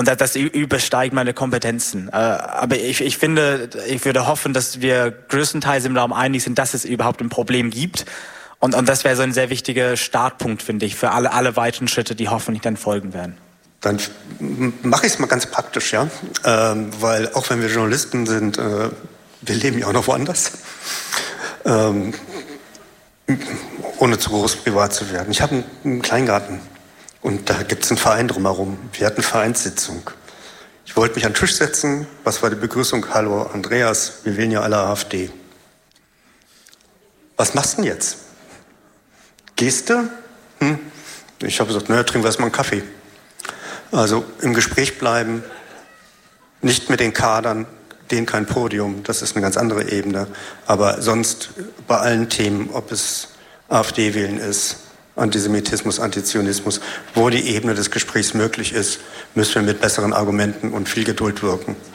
Und das übersteigt meine Kompetenzen. Aber ich finde, ich würde hoffen, dass wir größtenteils im Raum einig sind, dass es überhaupt ein Problem gibt. Und das wäre so ein sehr wichtiger Startpunkt, finde ich, für alle weiteren Schritte, die hoffentlich dann folgen werden. Dann mache ich es mal ganz praktisch, ja, weil auch wenn wir Journalisten sind, wir leben ja auch noch woanders, ohne zu groß privat zu werden. Ich habe einen Kleingarten und da gibt es einen Verein drumherum. Wir hatten Vereinssitzung. Ich wollte mich an den Tisch setzen. Was war die Begrüßung? Hallo Andreas, wir wählen ja alle AfD. Was machst du denn jetzt? Gehst du? Ich habe gesagt, naja, trinken wir erstmal einen Kaffee. Also im Gespräch bleiben, nicht mit den Kadern, denen kein Podium, das ist eine ganz andere Ebene. Aber sonst bei allen Themen, ob es AfD wählen ist, Antisemitismus, Antizionismus, wo die Ebene des Gesprächs möglich ist, müssen wir mit besseren Argumenten und viel Geduld wirken.